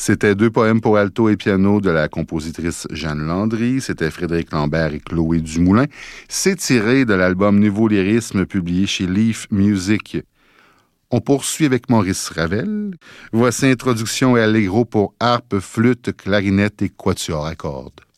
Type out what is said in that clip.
C'était 2 poèmes pour alto et piano de la compositrice Jeanne Landry. C'était Frédéric Lambert et Chloé Dumoulin. C'est tiré de l'album Nouveau Lyrisme publié chez Leaf Music. On poursuit avec Maurice Ravel. Voici introduction et allegro pour harpe, flûte, clarinette et quatuor à cordes.